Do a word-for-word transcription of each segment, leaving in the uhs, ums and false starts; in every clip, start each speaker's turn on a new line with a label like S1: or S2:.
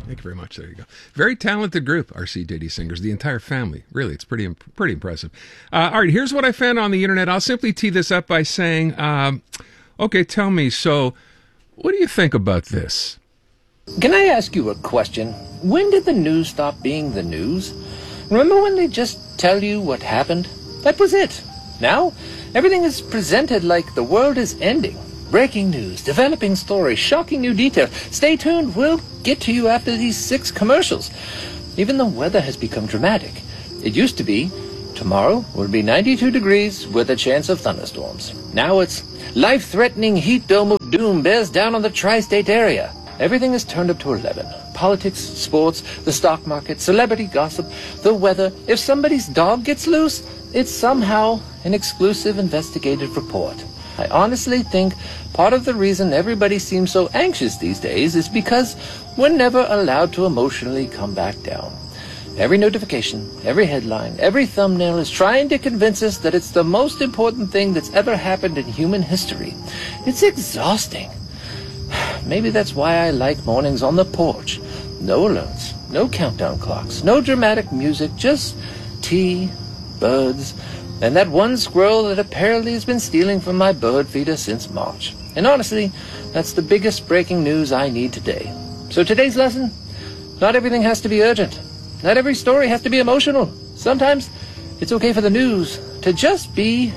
S1: Thank you very much. There you go. Very talented group, R C J D Singers, the entire family. Really, it's pretty pretty impressive. Uh, all right, here's what I found on the internet. I'll simply tee this up by saying, um, okay, tell me, so what do you think about this?
S2: Can I ask you a question? When did the news stop being the news? Remember when they just tell you what happened? That was it. Now, everything is presented like the world is ending. Breaking news, developing stories, shocking new details. Stay tuned, we'll get to you after these six commercials. Even the weather has become dramatic. It used to be, tomorrow will be ninety-two degrees with a chance of thunderstorms. Now it's life-threatening heat dome of doom bears down on the tri-state area. Everything is turned up to eleven. Politics, sports, the stock market, celebrity gossip, the weather. If somebody's dog gets loose, it's somehow an exclusive investigative report. I honestly think part of the reason everybody seems so anxious these days is because we're never allowed to emotionally come back down. Every notification, every headline, every thumbnail is trying to convince us that it's the most important thing that's ever happened in human history. It's exhausting. Maybe that's why I like mornings on the porch. No alerts, no countdown clocks, no dramatic music, just tea, birds, and that one squirrel that apparently has been stealing from my bird feeder since March. And honestly, that's the biggest breaking news I need today. So today's lesson, not everything has to be urgent. Not every story has to be emotional. Sometimes it's okay for the news to just be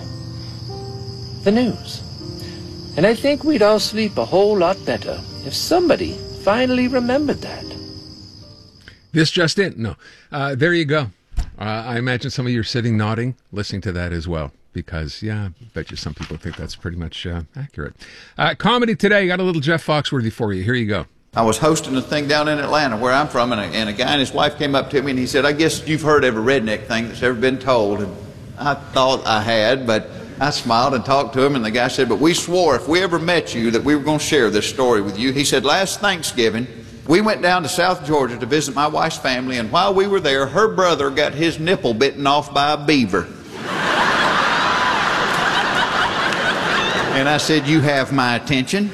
S2: the news. And I think we'd all sleep a whole lot better if somebody finally remembered that.
S1: This just in. No. Uh, there you go. Uh, I imagine some of you are sitting nodding, listening to that as well, because, yeah, I bet you some people think that's pretty much uh, accurate. Uh, comedy today, got a little Jeff Foxworthy for you. Here you go.
S3: I was hosting a thing down in Atlanta, where I'm from, and a, and a guy and his wife came up to me, and he said, I guess you've heard every redneck thing that's ever been told. And I thought I had, but I smiled and talked to him, and the guy said, but we swore if we ever met you that we were going to share this story with you. He said, last Thanksgiving, we went down to South Georgia to visit my wife's family, and while we were there, her brother got his nipple bitten off by a beaver. And I said, you have my attention.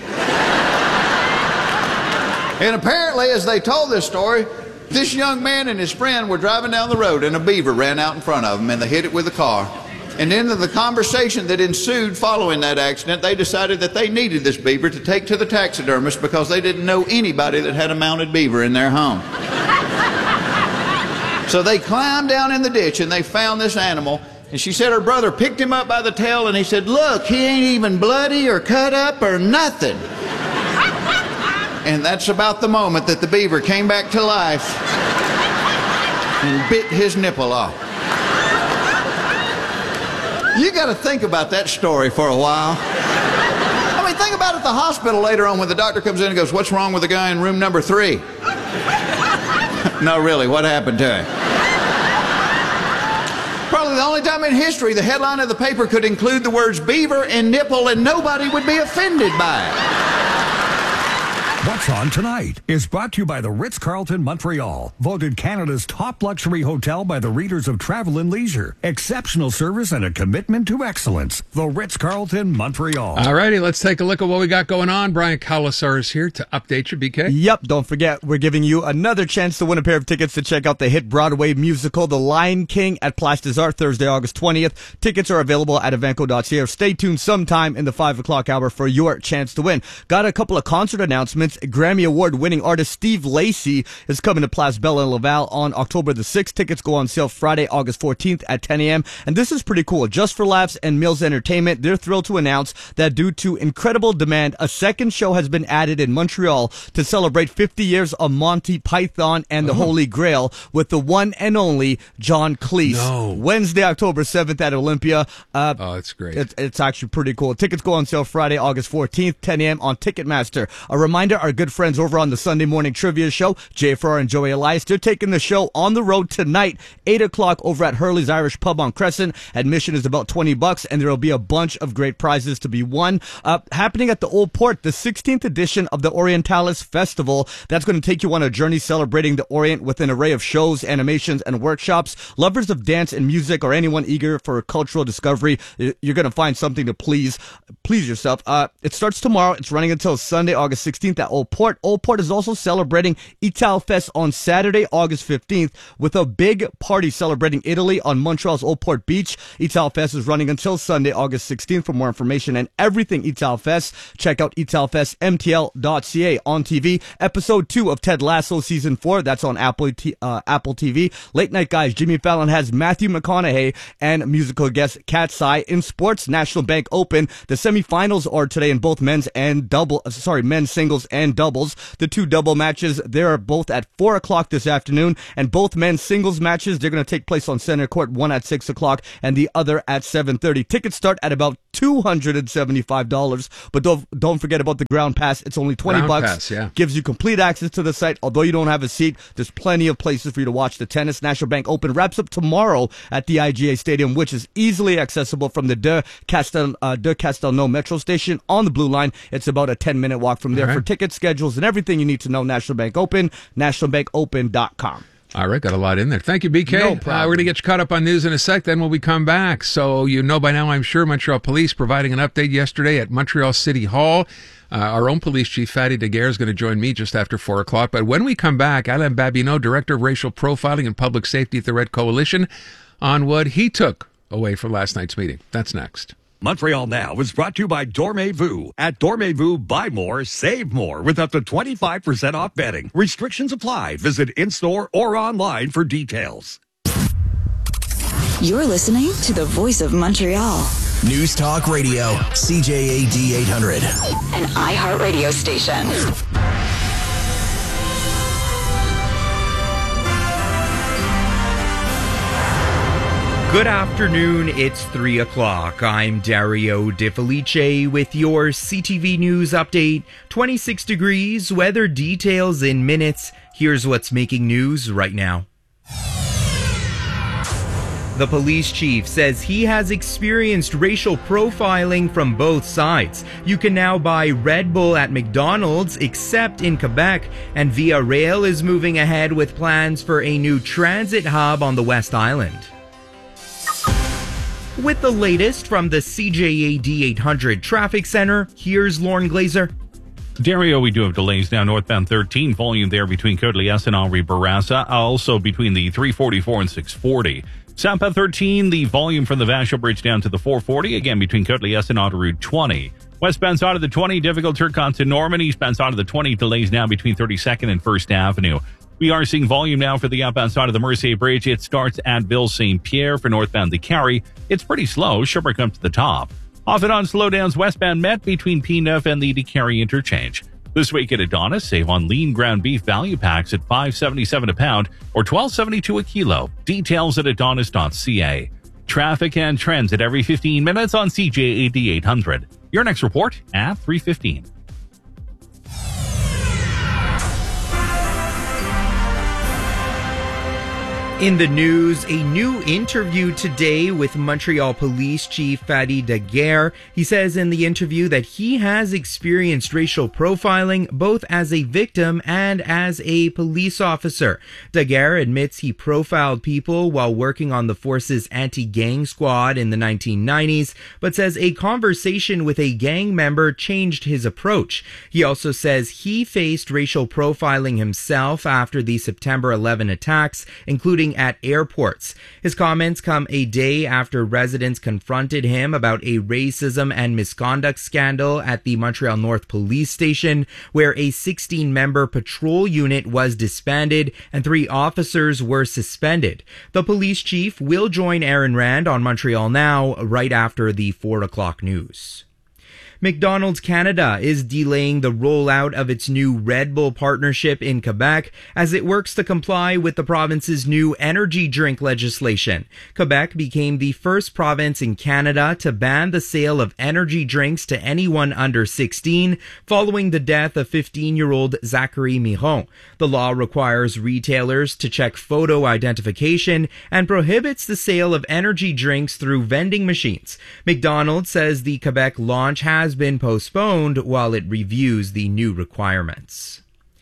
S3: And apparently, as they told this story, this young man and his friend were driving down the road, and a beaver ran out in front of them, and they hit it with a car. And in the conversation that ensued following that accident, they decided that they needed this beaver to take to the taxidermist because they didn't know anybody that had a mounted beaver in their home. So they climbed down in the ditch and they found this animal. And she said her brother picked him up by the tail and he said, look, he ain't even bloody or cut up or nothing. And that's about the moment that the beaver came back to life and bit his nipple off. You got to think about that story for a while. I mean, think about it at the hospital later on when the doctor comes in and goes, what's wrong with the guy in room number three? No, really, what happened to him? Probably the only time in history the headline of the paper could include the words beaver and nipple and nobody would be offended by it.
S4: What's On Tonight is brought to you by the Ritz-Carlton Montreal, voted Canada's top luxury hotel by the readers of Travel and Leisure. Exceptional service and a commitment to excellence. The Ritz-Carlton Montreal.
S1: All righty, let's take a look at what we got going on. Brian Kalasar is here to update you, B K.
S5: Yep, don't forget, we're giving you another chance to win a pair of tickets to check out the hit Broadway musical, The Lion King, at Place des Arts, Thursday, August twentieth. Tickets are available at evenco dot c a. Stay tuned sometime in the five o'clock hour for your chance to win. Got a couple of concert announcements. Grammy Award-winning artist Steve Lacy is coming to Place Belle in Laval on October the sixth. Tickets go on sale Friday, August fourteenth at ten a.m. And this is pretty cool. Just for Laughs and Mills Entertainment, they're thrilled to announce that due to incredible demand, a second show has been added in Montreal to celebrate fifty years of Monty Python and the oh. Holy Grail with the one and only John Cleese.
S1: No.
S5: Wednesday, October seventh at Olympia. Uh,
S1: oh, that's great.
S5: It's, it's actually pretty cool. Tickets go on sale Friday, August fourteenth, ten a.m. on Ticketmaster. A reminder, our good friends over on the Sunday Morning Trivia Show, Jay Farrar and Joey Elias, they're taking the show on the road tonight, eight o'clock over at Hurley's Irish Pub on Crescent. Admission is about twenty bucks, and there will be a bunch of great prizes to be won. Uh, happening at the Old Port, the sixteenth edition of the Orientalis Festival. That's going to take you on a journey celebrating the Orient with an array of shows, animations, and workshops. Lovers of dance and music or anyone eager for cultural discovery, you're going to find something to please please yourself. Uh, it starts tomorrow. It's running until Sunday, August sixteenth at at Old Port. Old Port is also celebrating Italfest on Saturday, August fifteenth, with a big party celebrating Italy on Montreal's Old Port Beach. Italfest is running until Sunday, August sixteenth. For more information and everything Italfest, check out italfest m t l dot c a. On T V. Episode two of Ted Lasso Season four, that's on Apple, T- uh, Apple T V. Late Night Guys, Jimmy Fallon has Matthew McConaughey and musical guest Kat Sai. In sports, National Bank Open, the semifinals are today in both men's and double, uh, sorry, men's singles and doubles. The two double matches, they're both at four o'clock this afternoon, and both men's singles matches, they're going to take place on center court, one at six o'clock and the other at seven thirty. Tickets start at about two hundred seventy-five dollars, but don't don't forget about the ground pass. It's only twenty
S1: Ground
S5: bucks.
S1: pass, yeah.
S5: Gives you complete access to the site. Although you don't have a seat, there's plenty of places for you to watch the tennis. National Bank Open wraps up tomorrow at the I G A Stadium, which is easily accessible from the De Castel uh, De Castelnau Metro Station on the Blue Line. It's about a ten minute walk from there.
S1: All right.
S5: For ticket schedules and everything you need to know, National Bank Open, national bank open dot com.
S1: All right, got a lot in there. Thank you, B K.
S5: No
S1: Uh,
S5: problem.
S1: we're going to get you caught up on news in a sec, then when we come back. So you know by now, I'm sure, Montreal Police providing an update yesterday at Montreal City Hall. Uh, our own police chief, Fatty Daguerre, is going to join me just after four o'clock. But when we come back, Alain Babineau, Director of Racial Profiling and Public Safety at the Red Coalition, on what he took away from last night's meeting. That's next.
S4: Montreal Now is brought to you by Dormez-vous. At Dormez-vous, buy more, save more with up to twenty-five percent off bedding. Restrictions apply. Visit in-store or online for details.
S6: You're listening to the Voice of Montreal.
S7: News Talk Radio, C J A D eight hundred.
S6: An iHeartRadio station.
S8: Good afternoon, it's three o'clock. I'm Dario De Felice with your C T V News update. twenty-six degrees, weather details in minutes. Here's what's making news right now. The police chief says he has experienced racial profiling from both sides. You can now buy Red Bull at McDonald's, except in Quebec, and Via Rail is moving ahead with plans for a new transit hub on the West Island. With the latest from the C J A D eight hundred Traffic Center, here's Lauren Glazer.
S9: Dario, we do have delays now northbound thirteen, volume there between Côte-Liesse and Henri Bourassa, also between the three forty-four and six forty. Southbound thirteen, the volume from the Vachon Bridge down to the four forty, again between Côte-Liesse and Autoroute twenty. Westbound side of the twenty, difficult Turcotte to Norman. Eastbound side of the twenty, delays now between thirty-second and first Avenue. We are seeing volume now for the outbound side of the Mercier Bridge. It starts at Ville Saint Pierre for northbound to Carrie. It's pretty slow. Sherbrooke up to the top. Off and on slowdowns westbound Met between P neuf and the DeCarry interchange. This week at Adonis, save on lean ground beef value packs at five seventy-seven a pound or twelve seventy-two a kilo. Details at adonis dot c a. Traffic and trends at every fifteen minutes on C J A D eight hundred. Your next report at three fifteen.
S8: In the news, a new interview today with Montreal Police Chief Fatty Daguerre. He says in the interview that he has experienced racial profiling both as a victim and as a police officer. Daguerre admits he profiled people while working on the force's anti-gang squad in the nineteen nineties, but says a conversation with a gang member changed his approach. He also says he faced racial profiling himself after the September eleventh attacks, including at airports. His comments come a day after residents confronted him about a racism and misconduct scandal at the Montreal North Police Station, where a sixteen member patrol unit was disbanded and three officers were suspended. The police chief will join Aaron Rand on Montreal Now right after the four o'clock news. McDonald's Canada is delaying the rollout of its new Red Bull partnership in Quebec as it works to comply with the province's new energy drink legislation. Quebec became the first province in Canada to ban the sale of energy drinks to anyone under sixteen following the death of fifteen-year-old Zachary Miron. The law requires retailers to check photo identification and prohibits the sale of energy drinks through vending machines. McDonald's says the Quebec launch has has been postponed while it reviews the new requirements.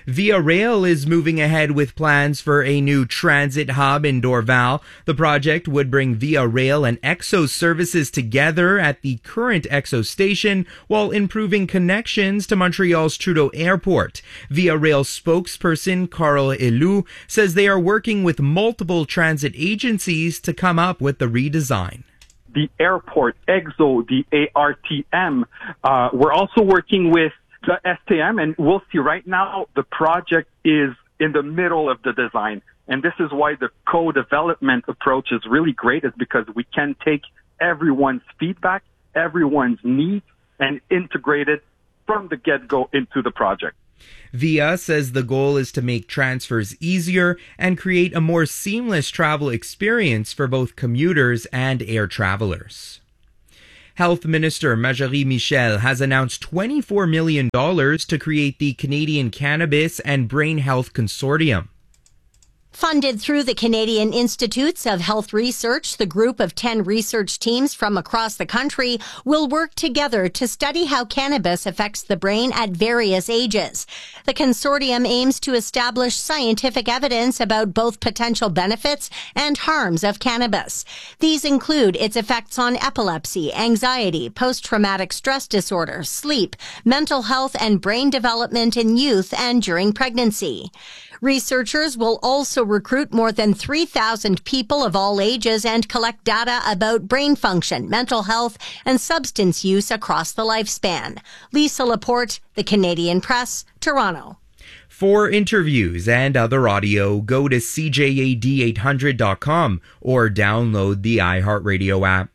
S8: Via Rail is moving ahead with plans for a new transit hub in Dorval. The project would bring Via Rail and Exo services together at the current Exo station while improving connections to Montreal's Trudeau Airport. Via Rail spokesperson Carl Elou says they are working with multiple transit agencies to come up with the redesign.
S10: The airport, EXO, the A R T M. Uh, we're also working with the S T M, and we'll see. Right now, the project is in the middle of the design, and this is why the co-development approach is really great, is because we can take everyone's feedback, everyone's needs, and integrate it from the get-go into the project.
S8: Via says the goal is to make transfers easier and create a more seamless travel experience for both commuters and air travelers. Health Minister Marjorie Michel has announced twenty-four million dollars to create the Canadian Cannabis and Brain Health Consortium.
S11: Funded through the Canadian Institutes of Health Research, the group of ten research teams from across the country will work together to study how cannabis affects the brain at various ages. The consortium aims to establish scientific evidence about both potential benefits and harms of cannabis. These include its effects on epilepsy, anxiety, post-traumatic stress disorder, sleep, mental health, and brain development in youth and during pregnancy. Researchers will also recruit more than three thousand people of all ages and collect data about brain function, mental health, and substance use across the lifespan. Lisa Laporte, The Canadian Press, Toronto.
S8: For interviews and other audio, go to C J A D eight hundred dot com or download the iHeartRadio app.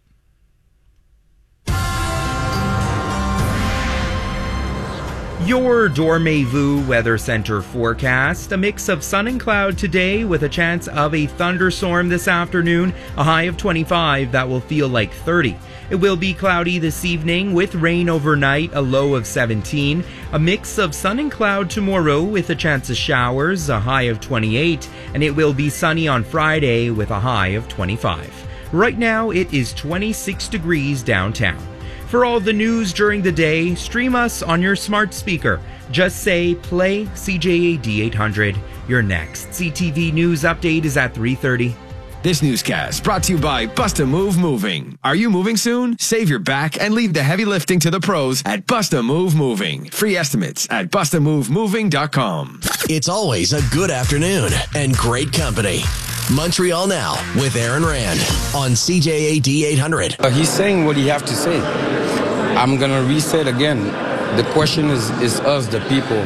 S8: Your Dormez-vous Weather Center forecast. A mix of sun and cloud today with a chance of a thunderstorm this afternoon. A high of twenty-five that will feel like thirty. It will be cloudy this evening with rain overnight, a low of seventeen. A mix of sun and cloud tomorrow with a chance of showers, a high of twenty-eight. And it will be sunny on Friday with a high of twenty-five. Right now it is twenty-six degrees downtown. For all the news during the day, stream us on your smart speaker. Just say, play C J A D eight hundred. Your next C T V News update is at three thirty.
S12: This newscast brought to you by Bust a Move Moving. Are you moving soon? Save your back and leave the heavy lifting to the pros at Bust a Move Moving. Free estimates at bust a move moving dot com.
S7: It's always a good afternoon and great company. Montreal Now with Aaron Rand on C J A D eight hundred.
S13: Uh, he's saying what he have to say. I'm going to reset again. The question is, is us, the people.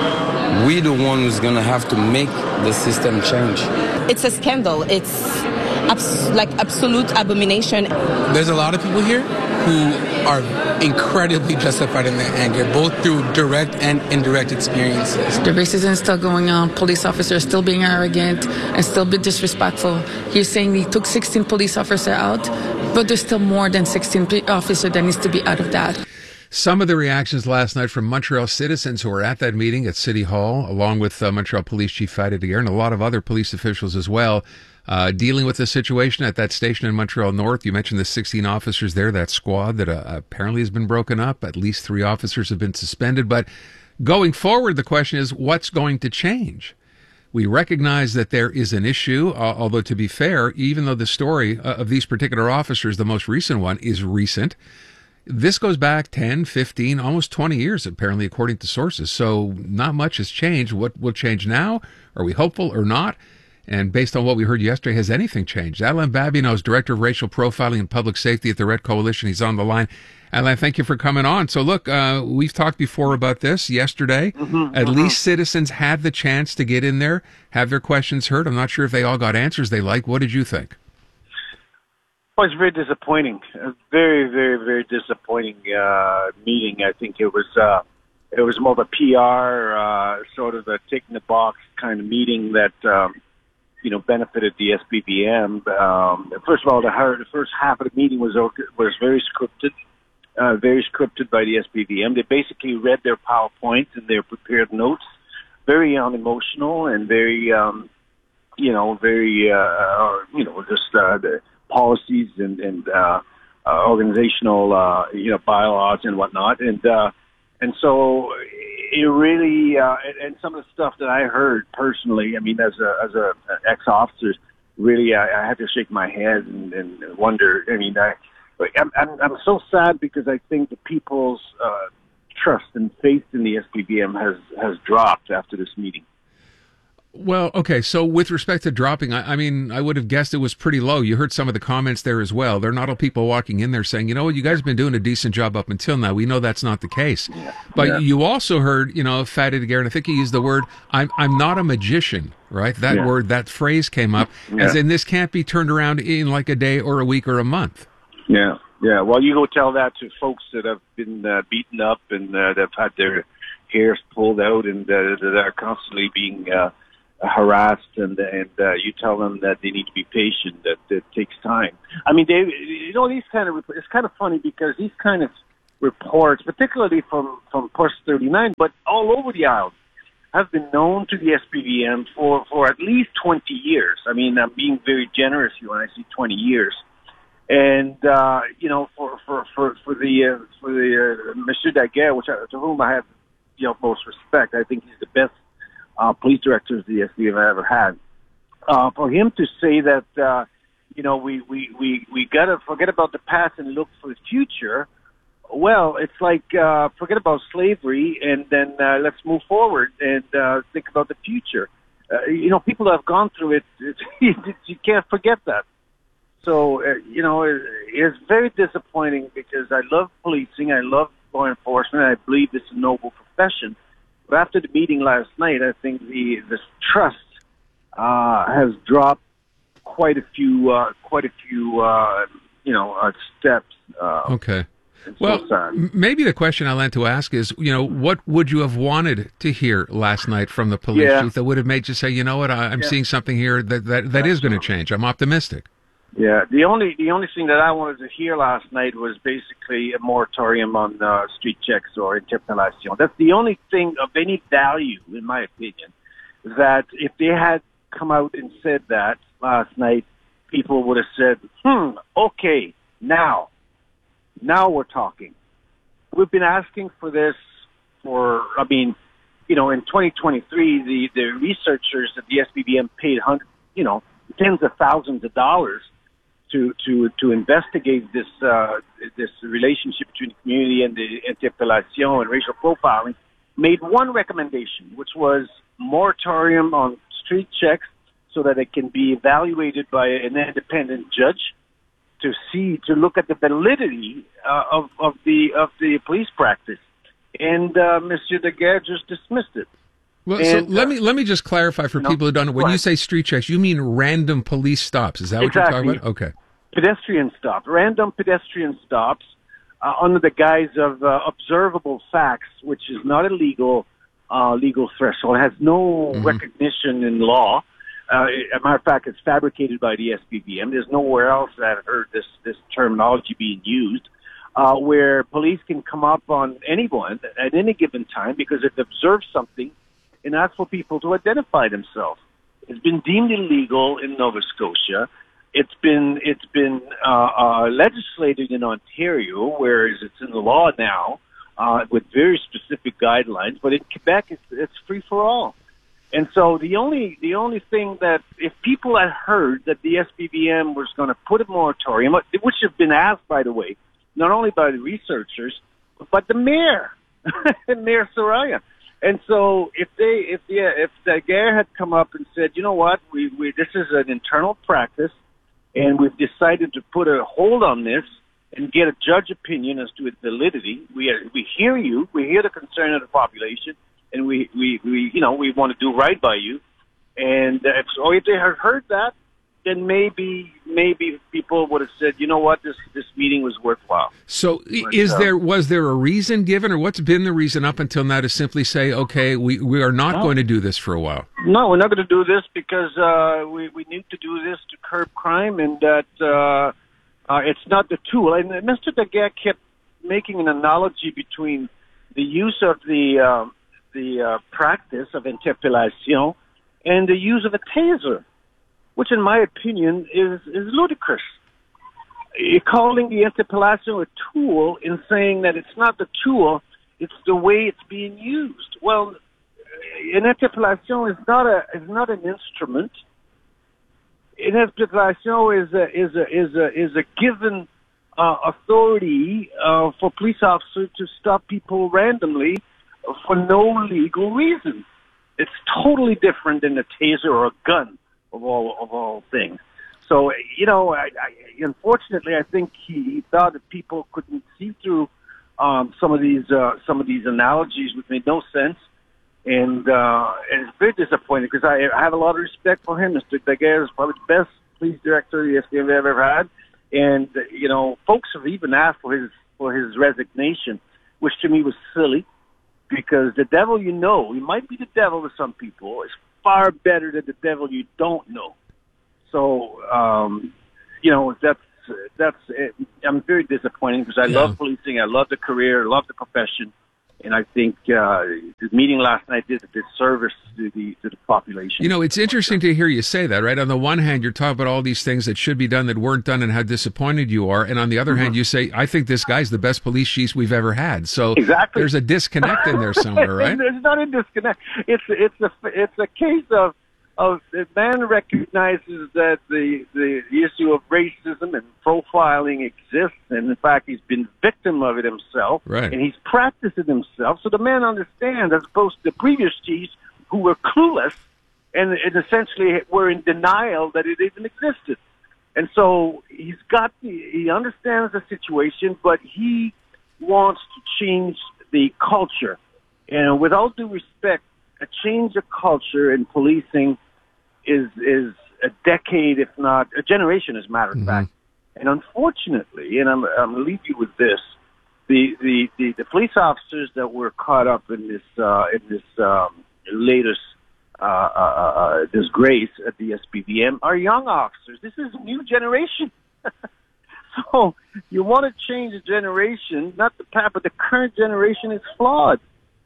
S13: We the one who's going to have to make the system change.
S14: It's a scandal. It's abs- like absolute abomination.
S15: There's a lot of people here who are incredibly justified in their anger, both through direct and indirect experiences.
S16: The racism is still going on. Police officers still being arrogant and still be disrespectful. He's saying he took sixteen police officers out, but there's still more than sixteen officers that needs to be out of that.
S1: Some of the reactions last night from Montreal citizens who were at that meeting at City Hall, along with uh, Montreal Police Chief Fadi Daguerre and a lot of other police officials as well, uh, dealing with the situation at that station in Montreal North. You mentioned the sixteen officers there, that squad that uh, apparently has been broken up. At least three officers have been suspended. But going forward, the question is, what's going to change? We recognize that there is an issue, uh, although to be fair, even though the story uh, of these particular officers, the most recent one, is recent, this goes back ten, fifteen, almost twenty years, apparently, according to sources. So not much has changed. What will change now? Are we hopeful or not? And based on what we heard yesterday, has anything changed? Alain Babineau is Director of Racial Profiling and Public Safety at the Red Coalition. He's on the line. Alain, thank you for coming on. So look, uh, we've talked before about this yesterday.
S17: Mm-hmm,
S1: At
S17: mm-hmm.
S1: least citizens had the chance to get in there, have their questions heard. I'm not sure if they all got answers they like. What did you think?
S17: Well, it's very disappointing. A very, very, very disappointing uh, meeting. I think it was uh, it was more of a P R, uh, sort of a tick in the box kind of meeting that um, you know benefited the S P V M. Um, first of all, the, the first half of the meeting was was very scripted, uh, very scripted by the S P V M. They basically read their PowerPoint and their prepared notes, very unemotional and very, um, you know, very, uh, you know, just uh, the policies and, and uh, uh, organizational, uh, you know, bylaws and whatnot. And uh, and so it really, uh, and, and some of the stuff that I heard personally, I mean, as a as a ex-officer, really, I, I had to shake my head and, and wonder. I mean, I, I'm, I'm I'm so sad because I think the people's uh, trust and faith in the S P V M has has dropped after this meeting.
S1: Well, okay, so with respect to dropping, I, I mean, I would have guessed it was pretty low. You heard some of the comments there as well. There are not all people walking in there saying, you know what, you guys have been doing a decent job up until now. We know that's not the case. Yeah. But yeah. you also heard, you know, Fadi Daguerre, and I think he used the word, I'm I'm not a magician, right? That yeah. word, that phrase came up, yeah. as in this can't be turned around in like a day or a week or a month.
S17: Yeah, yeah. Well, you go tell that to folks that have been uh, beaten up and uh, that have had their hairs pulled out and uh, that are constantly being... Uh, harassed, and and uh, you tell them that they need to be patient, that it takes time. I mean, they, you know, these kind of, it's kind of funny because these kind of reports, particularly from, from Push thirty-nine, but all over the island, have been known to the S P V M for, for at least twenty years. I mean, I'm being very generous here when I say twenty years. And, uh, you know, for, for, for, for the, uh, for the, uh, Monsieur Daguerre, which I, to whom I have, you know, most respect, I think he's the best Uh, police directors the S P V M ever had. Uh, for him to say that, uh, you know, we, we, we, we gotta forget about the past and look for the future, well, it's like, uh, forget about slavery and then, uh, let's move forward and, uh, think about the future. Uh, you know, people that have gone through it, it you can't forget that. So, uh, you know, it, it's very disappointing because I love policing, I love law enforcement, I believe it's a noble profession. But after the meeting last night, I think the the trust uh, has dropped quite a few, uh, quite a few, uh, you know, uh, steps. Uh,
S1: okay. Well, so maybe the question I meant to ask is, you know, what would you have wanted to hear last night from the police
S17: yeah.
S1: chief that would have made you say, you know what, I, I'm yeah. seeing something here that that, that is going to change. I'm optimistic.
S17: Yeah, the only the only thing that I wanted to hear last night was basically a moratorium on uh, street checks or interpellation. That's the only thing of any value, in my opinion, that if they had come out and said that last night, people would have said, hmm, okay, now, now we're talking. We've been asking for this for, I mean, you know, in twenty twenty-three, the, the researchers at the S P V M paid, hundred, you know, tens of thousands of dollars to to to investigate this uh, this relationship between the community and the interpellation and racial profiling, made one recommendation, which was moratorium on street checks so that it can be evaluated by an independent judge to see, to look at the validity uh, of, of the of the police practice. And uh, Monsieur Daguerre just dismissed it.
S1: Well,
S17: and,
S1: so
S17: uh,
S1: let me let me just clarify for
S17: you know,
S1: people who don't know. When you say street checks, you mean random police stops. Is that what
S17: exactly.
S1: you're talking about? Okay.
S17: Pedestrian stops, random pedestrian stops uh, under the guise of uh, observable facts, which is not a legal uh, legal threshold, has no mm-hmm. recognition in law. Uh, as a matter of fact, it's fabricated by the S P V M. There's nowhere else that I've heard this, this terminology being used, uh, where police can come up on anyone at any given time because they've observed something and ask for people to identify themselves. It's been deemed illegal in Nova Scotia. It's been it's been uh, uh, legislated in Ontario, whereas it's in the law now uh, with very specific guidelines. But in Quebec, it's, it's free for all. And so the only the only thing that if people had heard that the S P V M was going to put a moratorium, which have been asked, by the way, not only by the researchers but the mayor, Mayor Soraya. And so if they if the if Daguerre had come up and said, you know what, we, we this is an internal practice, and we've decided to put a hold on this and get a judge opinion as to its validity. We we hear you, we hear the concern of the population, and we, we, we you know we want to do right by you. And if so, if they had heard that, then maybe maybe people would have said, you know what, this this meeting was worthwhile.
S1: So
S17: but,
S1: is
S17: uh,
S1: there was there a reason given, or what's been the reason up until now to simply say, okay, we, we are not
S17: no.
S1: going to do this for a while?
S17: No, we're not going to do this because uh, we, we need to do this to curb crime, and that uh, uh, it's not the tool. And Mister Daguerre kept making an analogy between the use of the uh, the uh, practice of interpellation and the use of a taser, which in my opinion is, is ludicrous. You're calling the interpellation a tool in saying that it's not the tool, It's the way it's being used. Well, an interpellation is not a is not an instrument. An interpellation is a is a is a is a given uh, authority uh, for police officers to stop people randomly for no legal reason. It's totally different than a taser or a gun, of all of all things. So, you know, I, I, unfortunately, I think he, he thought that people couldn't see through um, some of these uh, some of these analogies, which made no sense, and, uh, and it's very disappointing because I, I have a lot of respect for him. Mister Daguerre is probably the best police director the S P M have ever had, and uh, you know, folks have even asked for his for his resignation, which to me was silly. Because the devil you know, you might be the devil to some people, is far better than the devil you don't know. So, um, you know, that's, that's, it. I'm very disappointed because I
S1: Yeah.
S17: love policing, I love the career, I love the profession, and I think uh, the meeting last night did a disservice to the, to the population.
S1: You know, it's interesting to hear you say that, right? On the one hand, you're talking about all these things that should be done that weren't done and how disappointed you are. And on the other
S17: Mm-hmm.
S1: hand, you say, I think this guy's the best police chief we've ever had. So
S17: Exactly.
S1: there's a disconnect in there somewhere, right?
S17: There's not a disconnect. It's it's a it's a case of of the man recognizes that the the issue of racism and profiling exists, and in fact he's been victim of it himself,
S1: Right.
S17: and he's practiced it himself. So the man understands, as opposed to the previous chiefs who were clueless and, and essentially were in denial that it even existed. And so he's got the, he understands the situation, but he wants to change the culture. And with all due respect, a change of culture in policing is is a decade, if not a generation, as a matter of
S1: Mm-hmm.
S17: fact. And unfortunately, and I'm, I'm going to leave you with this: the, the, the, the police officers that were caught up in this uh, in this um, latest uh, uh, uh, disgrace at the S P V M are young officers. This is a new generation. So you want to change the generation, not the past, but the current generation is flawed.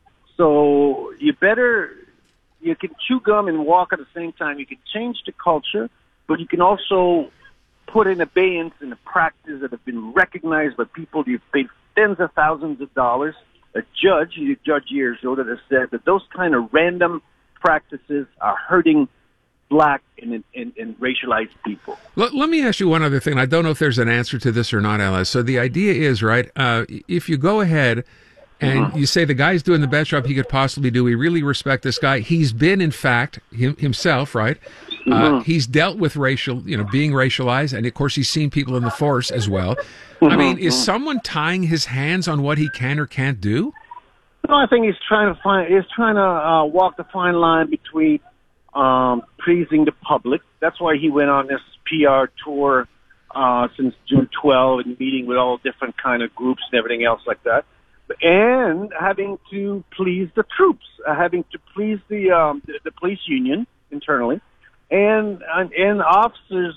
S17: So you better, you can chew gum and walk at the same time. You can change the culture, but you can also put in abeyance in the practice that have been recognized by people you've paid tens of thousands of dollars. A judge, a judge years ago, that has said that those kind of random practices are hurting black and, and, and racialized people.
S1: Let, let me ask you one other thing. I don't know if there's an answer to this or not, Alice. So the idea is, right, uh, if you go ahead and
S17: Mm-hmm.
S1: you say the guy's doing the best job he could possibly do, we really respect this guy. He's been, in fact, him, himself, right? Uh,
S17: Mhm.
S1: he's dealt with racial, you know, being racialized, and of course he's seen people in the force as well. I mean, is someone tying his hands on what he can or can't do?
S17: No, I think he's trying to find, he's trying to uh, walk the fine line between um, pleasing the public. That's why he went on this P R tour uh, since June twelfth and meeting with all different kind of groups and everything else like that. And having to please the troops, uh, having to please the, um, the the police union internally, and and, and officers,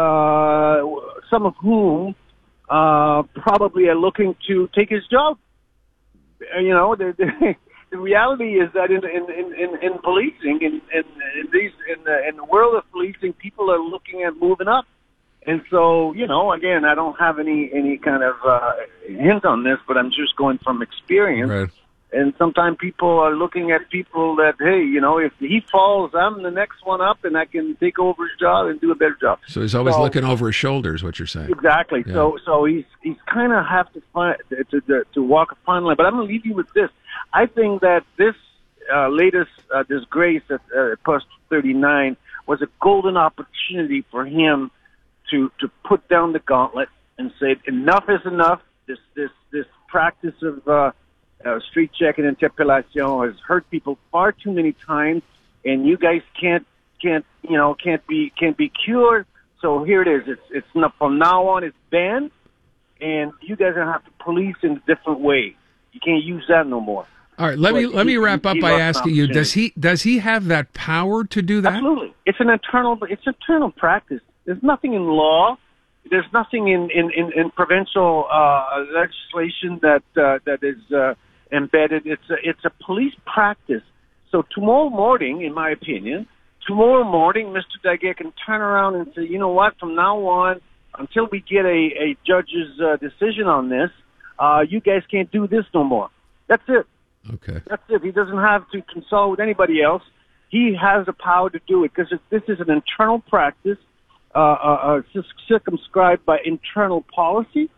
S17: uh, some of whom uh, probably are looking to take his job. You know, the, the, the reality is that in in in, in, in policing, in, in, in these in the in the world of policing, people are looking at moving up. And so, you know, again, I don't have any any kind of uh, hint on this, but I'm just going from experience.
S1: Right.
S17: And sometimes people are looking at people that, hey, you know, if he falls, I'm the next one up, and I can take over his job and do a better job.
S1: So he's always
S17: So-
S1: looking over his shoulder, is what you're saying.
S17: Exactly.
S1: Yeah.
S17: So so he's he's kind of have to find to, to to walk a fine line. But I'm going to leave you with this. I think that this uh, latest uh, disgrace at uh, Post thirty-nine was a golden opportunity for him to to put down the gauntlet and say enough is enough. This this this practice of uh, uh, street check and interpellation has hurt people far too many times, and you guys can't can't you know can't be can't be cured. So here it is. It's it's not, from now on it's banned, and you guys are gonna have to police in a different way. You can't use that no more.
S1: All right, let me
S17: But
S1: let me
S17: he-
S1: wrap up
S17: he
S1: by
S17: lost
S1: asking you: Does
S17: opportunity.
S1: he does he have that power to do that?
S17: Absolutely. It's an internal, it's internal practice. There's nothing in law. There's nothing in, in, in, in provincial uh, legislation that uh, that is uh, embedded. It's a, it's a police practice. So tomorrow morning, in my opinion, tomorrow morning, Mister Daguerre can turn around and say, you know what, from now on, until we get a, a judge's uh, decision on this, uh, you guys can't do this no more. That's it.
S1: Okay.
S17: That's it. He doesn't have to consult with anybody else. He has the power to do it because this is an internal practice, uh, uh, uh, circumscribed by internal policy,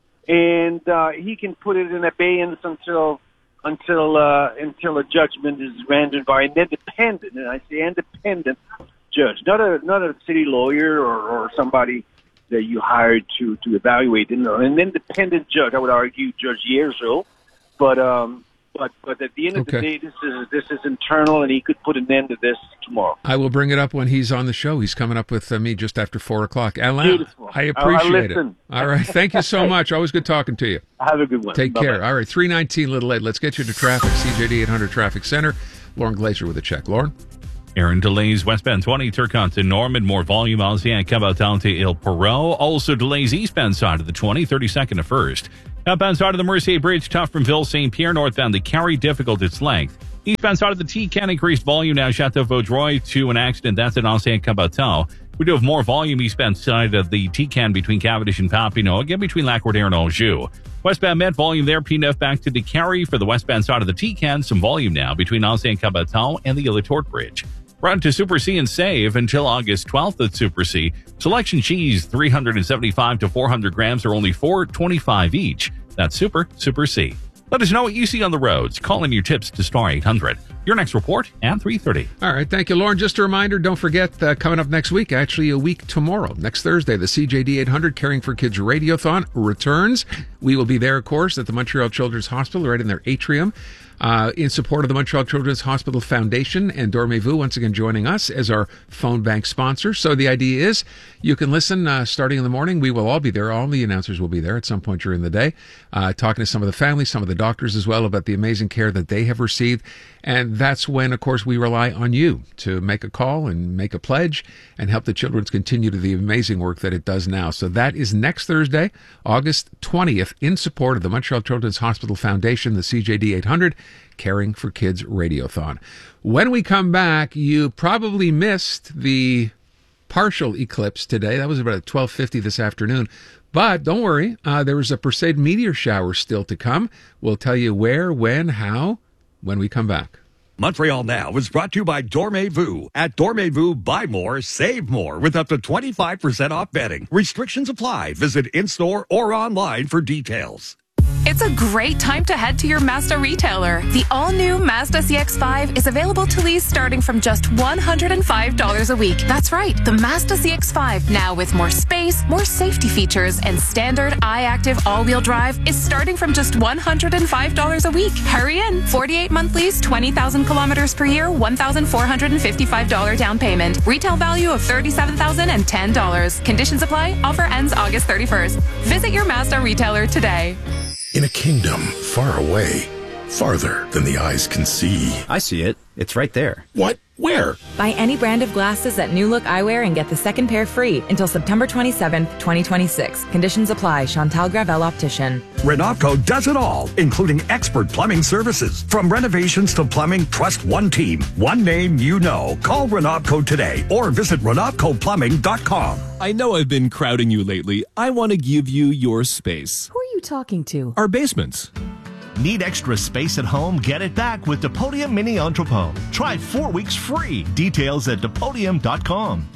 S17: and uh, he can put it in abeyance until until uh, until a judgment is rendered by an independent, and I say independent judge, not a not a city lawyer or, or somebody that you hired to to evaluate. You know, an independent judge. I would argue Judge Yerzo, but. Um, But but at the end of
S1: Okay.
S17: the day, this is this is internal, and he could put an end to this tomorrow.
S1: I will bring it up when he's on the show. He's coming up with uh, me just after four o'clock. Alain,
S17: Beautiful.
S1: I appreciate it.
S17: listen.
S1: All right. Thank you so much. Always good talking to you.
S17: Have a good one.
S1: Take
S17: Bye-bye.
S1: care. All right. three nineteen Little Ed. Let's get you to traffic. C J D eight hundred Traffic Center. Lauren Glazer with a check. Lauren?
S9: Aaron, delays westbound twenty, Turcotte to Norman. More volume, Ancien Cabotal to Il Perot. Also delays eastbound side of the twenty, thirty-second to first. Outbound side of the Mercier Bridge, tough from Ville Saint Pierre. Northbound to Carrie, difficult its length. Eastbound side of the T can increased volume now. Chateau Vaudreuil to an accident. That's at Ancien Cabotal. We do have more volume eastbound side of the T can between Cavendish and Papineau. Again, between Lac-Roder and Anjou. Westbound Met volume there. P nine back to DeCarry for the westbound side of the T can. Some volume now between Ancien Cabotal and the Illitorte Bridge. Run to Super C and save until August twelfth at Super C. Selection cheese, three seventy-five to four hundred grams, are only four twenty-five each. That's Super, Super C. Let us know what you see on the roads. Call in your tips to Star eight hundred. Your next report at three thirty.
S1: All right. Thank you, Lauren. Just a reminder, don't forget, uh, coming up next week, actually a week tomorrow, next Thursday, the C J D eight hundred Caring for Kids Radiothon returns. We will be there, of course, at the Montreal Children's Hospital, right in their atrium. Uh, in support of the Montreal Children's Hospital Foundation, and Dormez-vous once again joining us as our phone bank sponsor. So the idea is you can listen uh, starting in the morning. We will all be there. All the announcers will be there at some point during the day, uh, talking to some of the families, some of the doctors as well about the amazing care that they have received. And that's when, of course, we rely on you to make a call and make a pledge and help the Children's continue to the amazing work that it does now. So that is next Thursday, August twentieth, in support of the Montreal Children's Hospital Foundation, the C J D eight hundred Caring for Kids Radiothon. When we come back, you probably missed the partial eclipse today. That was about at twelve fifty this afternoon. But don't worry, uh, there was a Perseid meteor shower still to come. We'll tell you where, when, how, when we come back.
S4: Montreal Now is brought to you by Dormez-vous. At Dormez-vous, buy more, save more with up to twenty-five percent off bedding. Restrictions apply. Visit in-store or online for details.
S18: It's a great time to head to your Mazda retailer. The all-new Mazda C X five is available to lease starting from just one hundred five dollars a week. That's right, the Mazda C X five, now with more space, more safety features, and standard iActive all-wheel drive, is starting from just one hundred five dollars a week. Hurry in. forty-eight month lease, twenty thousand kilometers per year, one thousand four hundred fifty-five dollars down payment. Retail value of thirty-seven thousand ten dollars. Conditions apply. Offer ends August thirty-first. Visit your Mazda retailer today.
S19: In a kingdom far away, farther than the eyes can see.
S20: I see it. It's right there.
S19: What? Where?
S21: Buy any brand of glasses at New Look Eyewear and get the second pair free until September twenty-seventh, twenty twenty-six. Conditions apply. Chantal Gravel Optician.
S4: Renopco does it all, including expert plumbing services. From renovations to plumbing, trust one team, one name you know. Call Renopco today or visit renopco plumbing dot com.
S22: I know I've been crowding you lately. I want to give you your space.
S21: Who are you talking to?
S22: Our basements.
S23: Need extra space at home? Get it back with Depodium Mini Entrepot. Try four weeks free. Details at depodium dot com.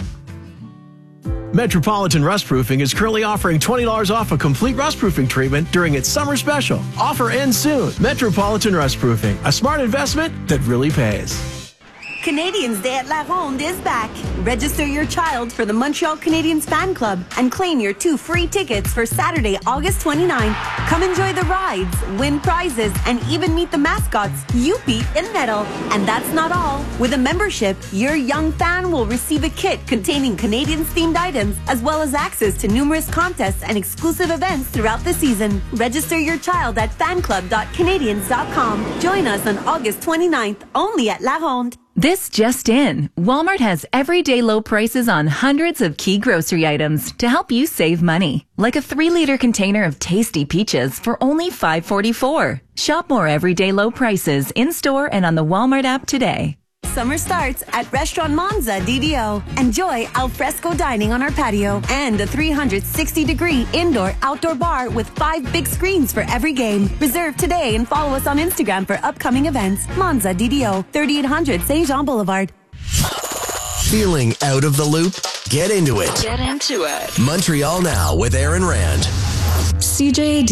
S24: Metropolitan Rustproofing is currently offering twenty dollars off a complete rustproofing treatment during its summer special. Offer ends soon. Metropolitan Rustproofing, a smart investment that really pays.
S25: Canadians Day at La Ronde is back. Register your child for the Montreal Canadiens fan club and claim your two free tickets for Saturday, August twenty-ninth. Come enjoy the rides, win prizes, and even meet the mascots, Youpi and Nettle. And that's not all. With a membership, your young fan will receive a kit containing Canadiens-themed items, as well as access to numerous contests and exclusive events throughout the season. Register your child at fan club dot canadiens dot com. Join us on August twenty-ninth, only at La Ronde.
S26: This just in. Walmart has everyday low prices on hundreds of key grocery items to help you save money. Like a three liter container of tasty peaches for only five forty-four. Shop more everyday low prices in store and on the Walmart app today.
S25: Summer starts at Restaurant Monza D D O. Enjoy alfresco dining on our patio and a three hundred sixty degree indoor-outdoor bar with five big screens for every game. Reserve today and follow us on Instagram for upcoming events. Monza D D O, thirty-eight hundred Saint Jean Boulevard.
S7: Feeling out of the loop? Get into it.
S2: Get into it.
S7: Montreal Now with Aaron Rand.
S2: C J A D